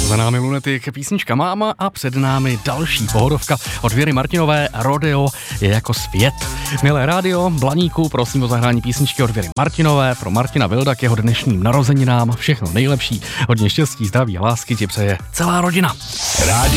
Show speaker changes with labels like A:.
A: Za námi Lunatic, písnička Máma a před námi další pohodovka od Věry Martinové. Rodeo je jako svět. Milé rádio, Blaníku, prosím o zahrání písničky od Věry Martinové pro Martina Vilda k jeho dnešním narozeninám. Všechno nejlepší, hodně štěstí, zdraví a lásky ti přeje celá rodina.
B: Rádio